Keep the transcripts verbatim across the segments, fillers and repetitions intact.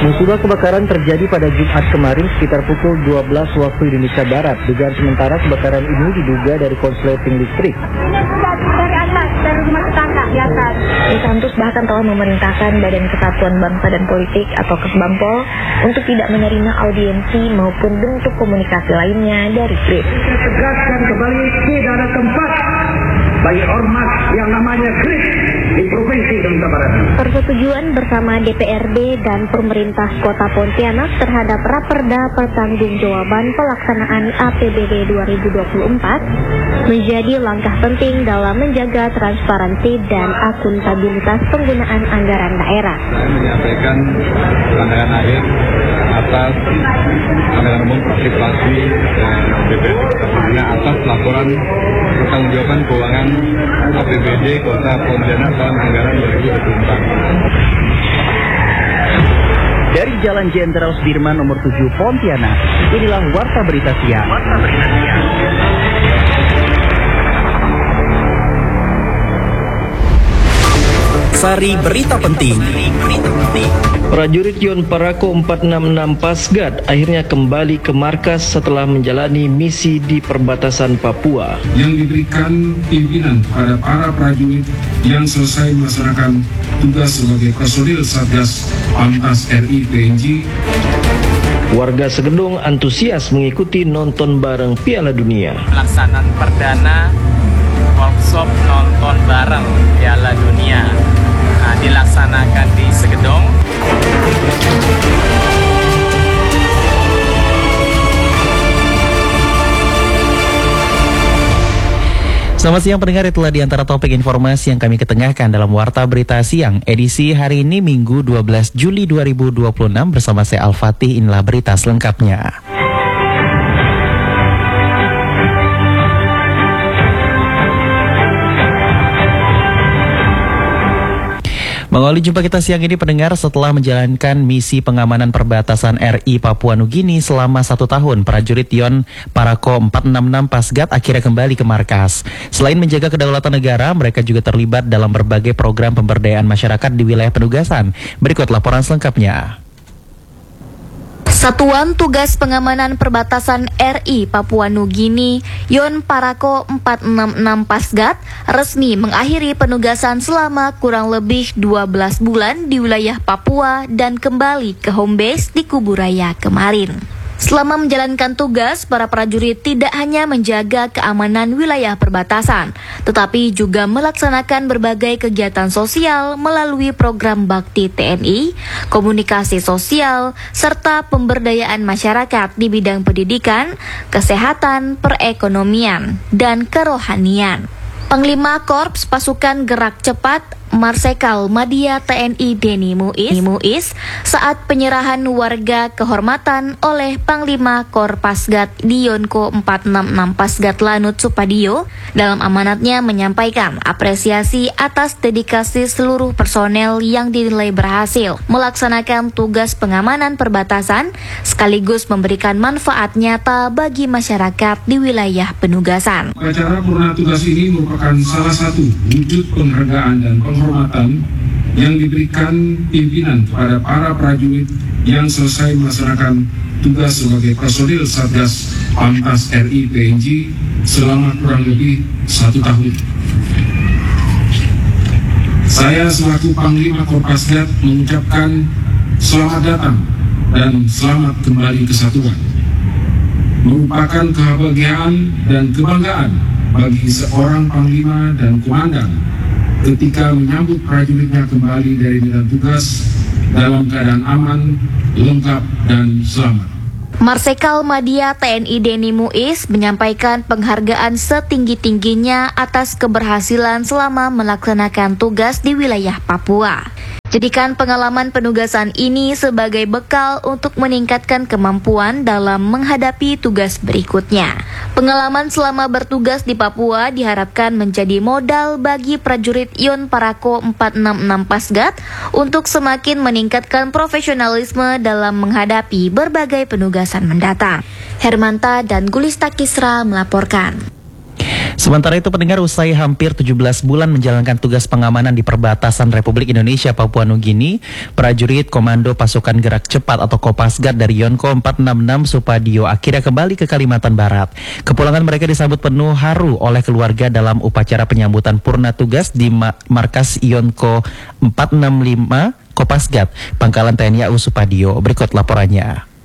Musibah kebakaran terjadi pada Jumat kemarin sekitar pukul dua belas waktu Indonesia Barat. Dugaan sementara kebakaran ini diduga dari korsleting listrik. Dari atas, dari rumah tetangga di atas. Santus bahkan telah memerintahkan Badan Kesatuan Bangsa dan Politik atau Kesbangpol untuk tidak menerima audiensi maupun bentuk komunikasi lainnya dari G R I D. Tegaskan kembali tidak tempat bagi ormas yang namanya G R I D di Provinsi Indonesia Barat. Persetujuan bersama D P R D dan pemerintah Kota Pontianak terhadap Raperda Pertanggungjawaban Pelaksanaan A P B D dua ribu dua puluh empat menjadi langkah penting dalam menjaga transparansi dan akuntabilitas penggunaan anggaran daerah. Saya menyampaikan pandangan akhir atas anggaran umum partisipasi B P D tentunya atas laporan pertanggungjawaban keuangan A P B D Kota Pontianak tahun anggaran dua ribu dua puluh empat. Dari Jalan Jenderal Sudirman nomor tujuh Pontianak, inilah Warta Berita Siang. Warta Berita Siang. Sari Berita Penting. Prajurit Yon Parako empat enam enam Pasgat akhirnya kembali ke markas setelah menjalani misi di perbatasan Papua. Yang diberikan pimpinan pada para prajurit yang selesai melaksanakan tugas sebagai personil Satgas Pantas R I P N J. Warga Segedong antusias mengikuti nonton bareng Piala Dunia. Pelaksanaan perdana workshop nonton bareng Piala Dunia nah, dilaksanakan di Segedong. Selamat siang pendengar, itulah di antara topik informasi yang kami ketengahkan dalam Warta Berita Siang edisi hari ini Minggu dua belas Juli dua ribu dua puluh enam bersama saya Al-Fatih. Inilah berita selengkapnya. Mengawali jumpa kita siang ini pendengar, setelah menjalankan misi pengamanan perbatasan R I Papua Nugini selama satu tahun, prajurit Yon Parako empat enam enam Pasgat akhirnya kembali ke markas. Selain menjaga kedaulatan negara, mereka juga terlibat dalam berbagai program pemberdayaan masyarakat di wilayah penugasan. Berikut laporan selengkapnya. Satuan Tugas Pengamanan Perbatasan R I Papua Nugini Yon Parako empat enam enam Pasgat resmi mengakhiri penugasan selama kurang lebih dua belas bulan di wilayah Papua dan kembali ke home base di Kuburaya kemarin. Selama menjalankan tugas, para prajurit tidak hanya menjaga keamanan wilayah perbatasan, tetapi juga melaksanakan berbagai kegiatan sosial melalui program bakti T N I, komunikasi sosial, serta pemberdayaan masyarakat di bidang pendidikan, kesehatan, perekonomian, dan kerohanian. Panglima Korps Pasukan Gerak Cepat Marsekal Madya T N I Deni Muiz saat penyerahan warga kehormatan oleh Panglima Kor Pasgat Dionko empat enam enam Pasgat Lanut Supadio dalam amanatnya menyampaikan apresiasi atas dedikasi seluruh personel yang dinilai berhasil melaksanakan tugas pengamanan perbatasan sekaligus memberikan manfaat nyata bagi masyarakat di wilayah penugasan. Acara purna tugas ini merupakan salah satu wujud penghargaan dan penghormatan yang diberikan pimpinan kepada para prajurit yang selesai melaksanakan tugas sebagai personil Satgas Pantas R I P N J selama kurang lebih satu tahun. Saya selaku Panglima Korpasgat mengucapkan selamat datang dan selamat kembali ke satuan. Merupakan kebahagiaan dan kebanggaan bagi seorang Panglima dan Komandan ketika menyambut prajuritnya kembali dari medan tugas dalam keadaan aman, lengkap, dan selamat. Marsekal Madya T N I Deni Muiz menyampaikan penghargaan setinggi-tingginya atas keberhasilan selama melaksanakan tugas di wilayah Papua. Jadikan pengalaman penugasan ini sebagai bekal untuk meningkatkan kemampuan dalam menghadapi tugas berikutnya. Pengalaman selama bertugas di Papua diharapkan menjadi modal bagi prajurit Yon Parako empat enam enam Pasgat untuk semakin meningkatkan profesionalisme dalam menghadapi berbagai penugasan mendatang. Hermanta dan Gulista Kisra melaporkan. Sementara itu pendengar, usai hampir tujuh belas bulan menjalankan tugas pengamanan di perbatasan Republik Indonesia Papua Nugini, prajurit Komando Pasukan Gerak Cepat atau Kopasgat dari Yonko empat enam enam Supadio akhirnya kembali ke Kalimantan Barat. Kepulangan mereka disambut penuh haru oleh keluarga dalam upacara penyambutan purna tugas di ma- markas Yonko empat enam lima Kopasgat, Pangkalan T N I A U Supadio. Berikut laporannya.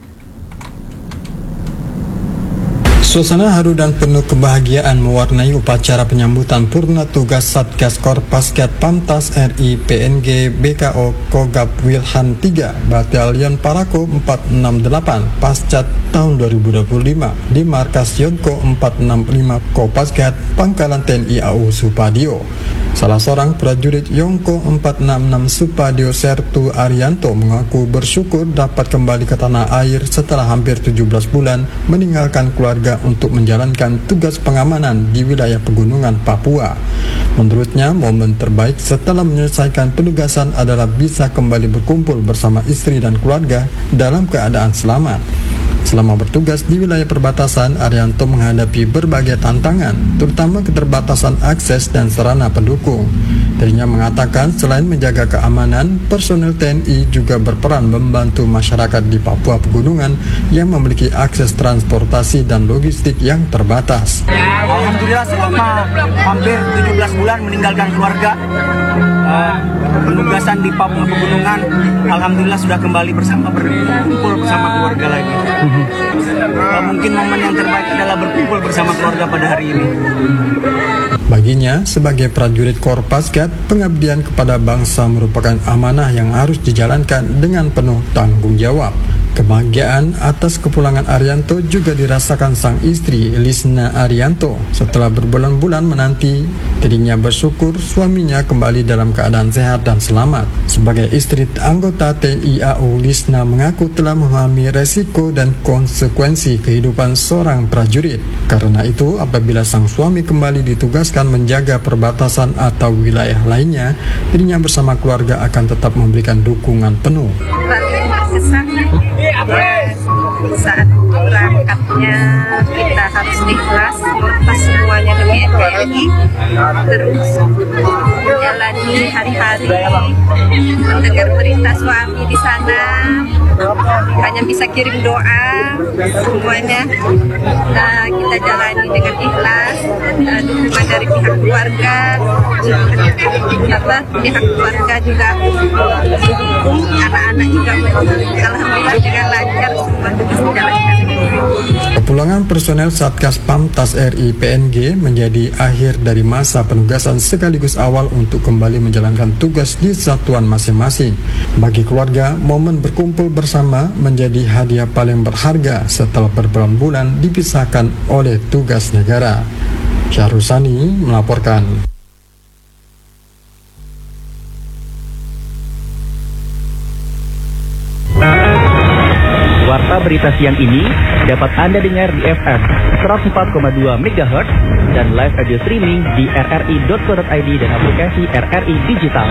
Suasana haru dan penuh kebahagiaan mewarnai upacara penyambutan purna tugas Satgas Korpasgat Pamtas R I P N G B K O Kogab Wilhan tiga Batalion Parako empat enam delapan Pascat tahun dua ribu dua puluh lima di markas Yonko empat enam lima Kopasgat, Pangkalan T N I A U Supadio. Salah seorang prajurit Yonko empat enam enam Supadio, Sertu Arianto, mengaku bersyukur dapat kembali ke tanah air setelah hampir tujuh belas bulan meninggalkan keluarga untuk menjalankan tugas pengamanan di wilayah pegunungan Papua. Menurutnya, momen terbaik setelah menyelesaikan penugasan adalah bisa kembali berkumpul bersama istri dan keluarga dalam keadaan selamat. Selama bertugas di wilayah perbatasan, Arianto menghadapi berbagai tantangan, terutama keterbatasan akses dan sarana pendukung. Dirinya mengatakan selain menjaga keamanan, personel T N I juga berperan membantu masyarakat di Papua Pegunungan yang memiliki akses transportasi dan logistik yang terbatas. Alhamdulillah selama hampir tujuh belas bulan meninggalkan keluarga, uh, penugasan di Papua Pegunungan, alhamdulillah sudah kembali bersama, berkumpul bersama keluarga lagi. Uh, mungkin momen yang terbaik adalah berkumpul bersama keluarga pada hari ini. Baginya, sebagai prajurit Korpasgat, pengabdian kepada bangsa merupakan amanah yang harus dijalankan dengan penuh tanggung jawab. Kebahagiaan atas kepulangan Arianto juga dirasakan sang istri Lisna Arianto. Setelah berbulan-bulan menanti, dirinya bersyukur suaminya kembali dalam keadaan sehat dan selamat. Sebagai istri anggota T N I A U, Lisna mengaku telah memahami resiko dan konsekuensi kehidupan seorang prajurit. Karena itu, apabila sang suami kembali ditugaskan menjaga perbatasan atau wilayah lainnya, dirinya bersama keluarga akan tetap memberikan dukungan penuh. Saat berangkatnya kita harus ikhlas, melepas semuanya demi N K R I, terus menjalani hari-hari, mendengar berita suami di sana, hanya bisa kirim doa semuanya. Nah, kita jalani dengan ikhlas, uh, dukungan dari pihak keluarga, apa pihak keluarga juga mendukung, anak-anak juga alhamdulillah dengan lancar semua tugas dijalankan. Kepulangan personel Satgas Pamtas R I P N G menjadi akhir dari masa penugasan sekaligus awal untuk kembali menjalankan tugas di satuan masing-masing. Bagi keluarga, momen berkumpul bersama menjadi hadiah paling berharga setelah berbulan-bulan dipisahkan oleh tugas negara. Syahrusani melaporkan. Warta berita siang ini dapat Anda dengar di F M seratus empat koma dua megahertz dan live audio streaming di r r i dot co dot i d dan aplikasi R R I Digital.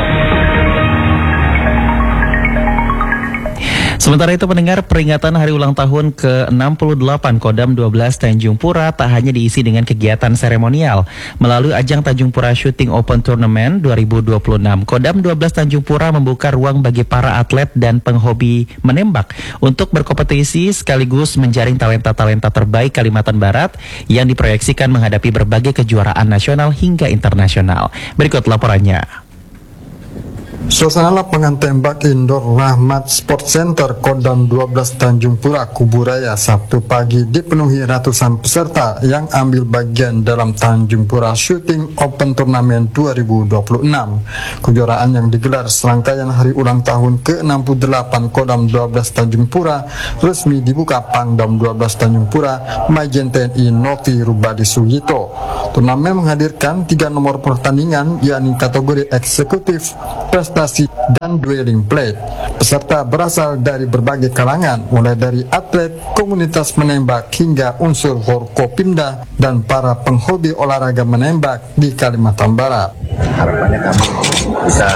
Sementara itu pendengar, peringatan hari ulang tahun ke enam puluh delapan Kodam dua belas Tanjung Pura tak hanya diisi dengan kegiatan seremonial. Melalui ajang Tanjung Pura Shooting Open Tournament dua ribu dua puluh enam, Kodam dua belas Tanjung Pura membuka ruang bagi para atlet dan penghobi menembak untuk berkompetisi sekaligus menjaring talenta-talenta terbaik Kalimantan Barat yang diproyeksikan menghadapi berbagai kejuaraan nasional hingga internasional. Berikut laporannya. Suasana lapangan tembak indoor Rahmat Sport Center Kodam dua belas Tanjung Pura Kuburaya Sabtu pagi dipenuhi ratusan peserta yang ambil bagian dalam Tanjung Pura Shooting Open Tournament dua ribu dua puluh enam. Kejuaraan yang digelar serangkaian hari ulang tahun ke enam puluh delapan Kodam dua belas Tanjung Pura resmi dibuka Pangdam dua belas Tanjung Pura Majen T N I Noti Rubadi Sugito. Turnamen menghadirkan tiga nomor pertandingan, yakni kategori eksekutif, prestasi, dan dueling plate. Peserta berasal dari berbagai kalangan, mulai dari atlet, komunitas menembak, hingga unsur Forkopimda dan para penghobi olahraga menembak di Kalimantan Barat. harapannya kami bisa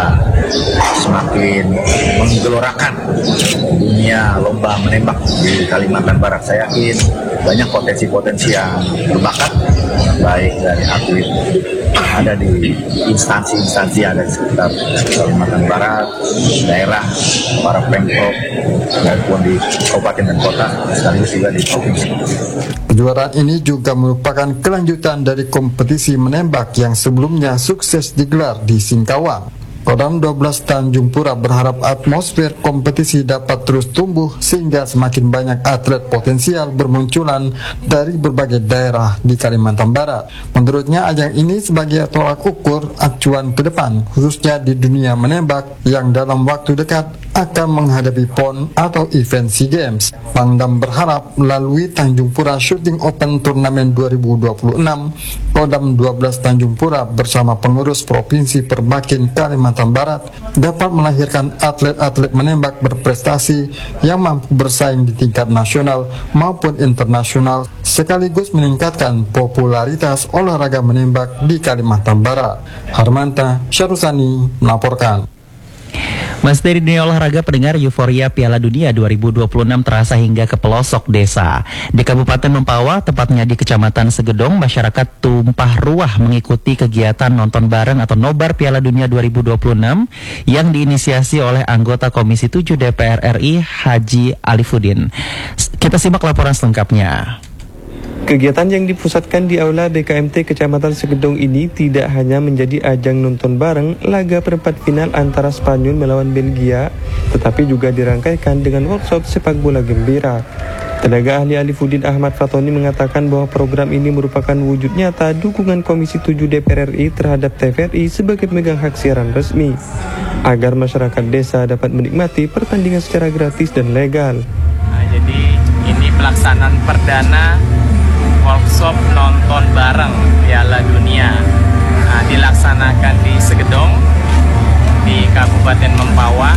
semakin menggelorakan dunia lomba menembak di Kalimantan Barat. Saya yakin banyak potensi-potensi yang berbakat, baik dari atlet ada di instansi-instansi yang ada di sekitar Kalimantan Barat, daerah, para pemprov, maupun di kabupaten dan kota, sekaligus juga di provinsi. Kejuaraan ini juga merupakan kelanjutan dari kompetisi menembak yang sebelumnya sukses digelar di Singkawang. Kodam dua belas Tanjung Pura berharap atmosfer kompetisi dapat terus tumbuh sehingga semakin banyak atlet potensial bermunculan dari berbagai daerah di Kalimantan Barat. Menurutnya ajang ini sebagai tolak ukur acuan ke depan, khususnya di dunia menembak yang dalam waktu dekat akan menghadapi P O N atau event SEA Games. Pangdam berharap melalui Tanjung Pura Shooting Open Turnamen dua ribu dua puluh enam, Kodam dua belas Tanjung Pura bersama pengurus Provinsi Perbakin Kalimantan Barat dapat melahirkan atlet-atlet menembak berprestasi yang mampu bersaing di tingkat nasional maupun internasional, sekaligus meningkatkan popularitas olahraga menembak di Kalimantan Barat. Harmanta Syarusani melaporkan. Masih dari dunia olahraga, pendengar, euforia Piala Dunia dua ribu dua puluh enam terasa hingga ke pelosok desa. Di Kabupaten Mempawah, tepatnya di Kecamatan Segedong, masyarakat tumpah ruah mengikuti kegiatan nonton bareng atau nobar Piala Dunia dua ribu dua puluh enam yang diinisiasi oleh anggota Komisi tujuh D P R R I Haji Alifuddin. Kita simak laporan selengkapnya. Kegiatan yang dipusatkan di Aula B K M T Kecamatan Segedong ini tidak hanya menjadi ajang nonton bareng laga perempat final antara Spanyol melawan Belgia, tetapi juga dirangkaikan dengan workshop sepak bola gembira. Tenaga ahli Alifuddin Ahmad Fatoni mengatakan bahwa program ini merupakan wujud nyata dukungan Komisi tujuh D P R R I terhadap T V R I sebagai pemegang hak siaran resmi, agar masyarakat desa dapat menikmati pertandingan secara gratis dan legal. Nah, jadi ini pelaksanaan perdana workshop nonton bareng Piala Dunia, nah, dilaksanakan di Segedong di Kabupaten Mempawah,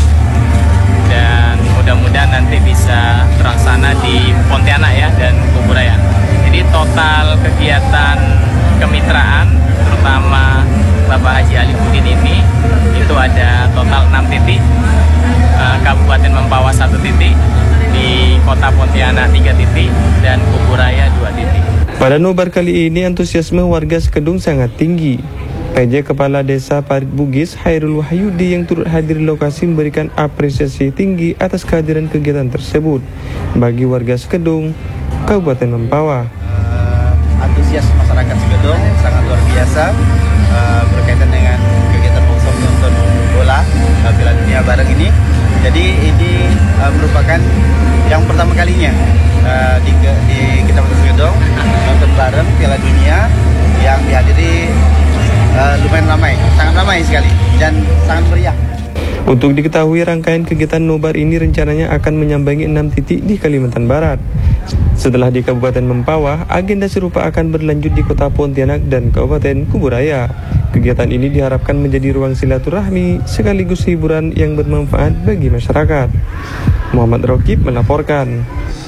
dan mudah-mudahan nanti bisa terlaksana di Pontianak ya dan Kuburaya. Jadi total kegiatan kemitraan terutama Bapak Haji Alifuddin ini itu ada total enam titik, uh, Kabupaten Mempawah satu titik, di Kota Pontianak tiga titik, dan Kuburaya dua titik. Pada nobar kali ini antusiasme warga Segedong sangat tinggi. P J Kepala Desa Parit Bugis Hairul Wahyudi yang turut hadir di lokasi memberikan apresiasi tinggi atas kehadiran kegiatan tersebut bagi warga Segedong, Kabupaten Mempawah. Uh, antusias masyarakat Segedong sangat luar biasa uh, berkaitan dengan kegiatan workshop nonton bola uh, Piala Dunia bareng ini. Jadi ini uh, merupakan yang pertama kalinya uh, di, di Kecamatan Segedong nonton bareng Piala Dunia yang dihadiri uh, lumayan ramai, sangat ramai sekali dan sangat meriah. Untuk diketahui, rangkaian kegiatan nobar ini rencananya akan menyambangi enam titik di Kalimantan Barat. Setelah di Kabupaten Mempawah, agenda serupa akan berlanjut di Kota Pontianak dan Kabupaten Kuburaya. Kegiatan ini diharapkan menjadi ruang silaturahmi sekaligus hiburan yang bermanfaat bagi masyarakat. Muhammad Rokib melaporkan.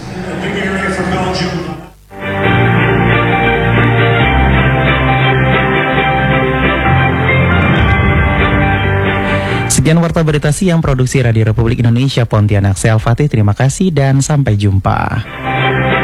Sekian Warta Berita Siang Produksi Radio Republik Indonesia Pontianak. Saya Al-Fatih, terima kasih dan sampai jumpa.